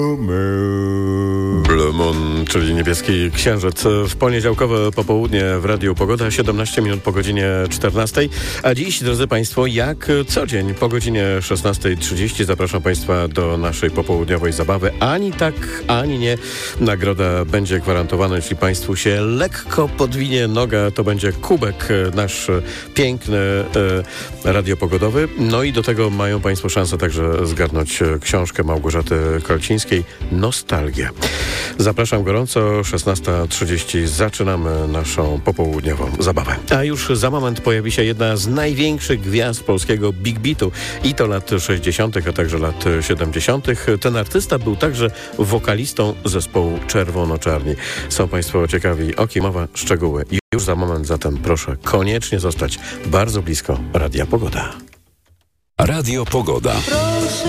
Blue Moon, czyli niebieski księżyc. W poniedziałkowe popołudnie w Radiu Pogoda, 17 minut po godzinie 14. A dziś, drodzy Państwo, jak co dzień po godzinie 16:30 zapraszam Państwa do naszej popołudniowej zabawy. Ani tak, ani nie. Nagroda będzie gwarantowana, jeśli Państwu się lekko podwinie noga, to będzie kubek nasz piękny radiopogodowy. No i do tego mają Państwo szansę także zgarnąć książkę Małgorzaty Kolcińskiej Nostalgia. Zapraszam gorąco, 16:30 zaczynamy naszą popołudniową zabawę. A już za moment pojawi się jedna z największych gwiazd polskiego Big Beatu i to lat 60., a także lat 70. Ten artysta był także wokalistą zespołu Czerwono-Czarni. Są Państwo ciekawi, o kim mowa, szczegóły już za moment, zatem proszę koniecznie zostać bardzo blisko Radia Pogoda. Radio Pogoda.